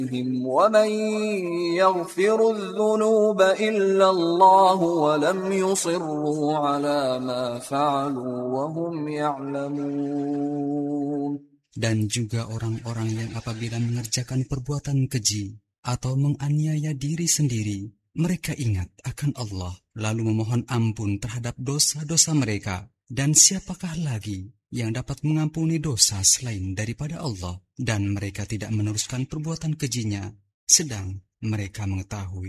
ومن يغفر الذنوب إلا الله ولم يصروا على ما فعلوا وهم يعلمون. Dan juga orang-orang yang apabila mengerjakan perbuatan keji atau menganiaya diri sendiri, mereka ingat akan Allah, lalu memohon ampun terhadap dosa-dosa mereka. Dan siapakah lagi yang dapat mengampuni dosa selain daripada Allah? Dan mereka tidak meneruskan perbuatan kejinya, sedang mereka mengetahui